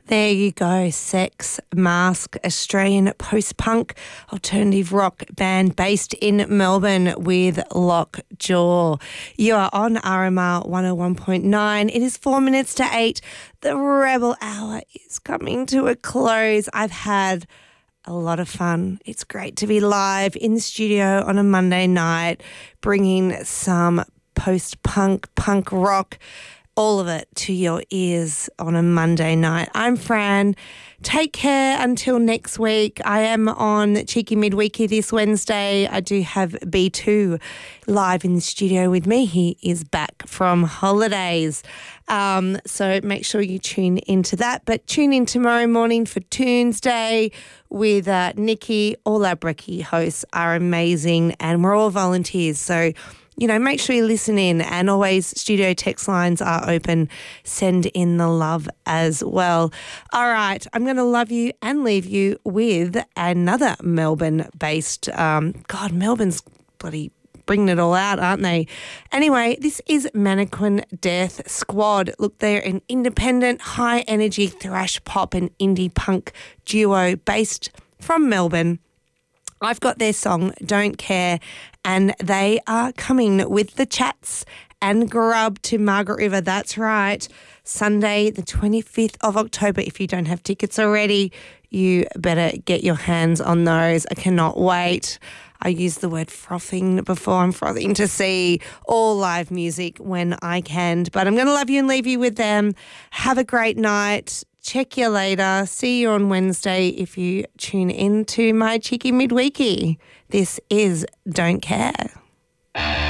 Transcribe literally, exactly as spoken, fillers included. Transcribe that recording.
There you go, Sex Mask, Australian post-punk alternative rock band based in Melbourne with Lockjaw. You are on R M R one oh one point nine. It is four minutes to eight. The Rebel Hour is coming to a close. I've had a lot of fun. It's great to be live in the studio on a Monday night, bringing some post-punk, punk rock, all of it to your ears on a Monday night. I'm Fran. Take care until next week. I am on Cheeky Midweeky this Wednesday. I do have B two live in the studio with me. He is back from holidays. Um, so make sure you tune into that. But tune in tomorrow morning for Tuesday with uh, Nikki. All our Brekkie hosts are amazing and we're all volunteers. So you know, make sure you listen in, and always studio text lines are open. Send in the love as well. All right, I'm going to love you and leave you with another Melbourne-based, um, God, Melbourne's bloody bringing it all out, aren't they? Anyway, this is Mannequin Death Squad. Look, they're an independent, high-energy thrash pop and indie punk duo based from Melbourne. I've got their song, Don't Care, and they are coming with the Chats and Grub to Margaret River. That's right, Sunday the twenty-fifth of October. If you don't have tickets already, you better get your hands on those. I cannot wait. I used the word frothing before. I'm frothing to see all live music when I can. But I'm going to love you and leave you with them. Have a great night. Check you later. See you on Wednesday if you tune in to my Cheeky Midweeky. This is Don't Care.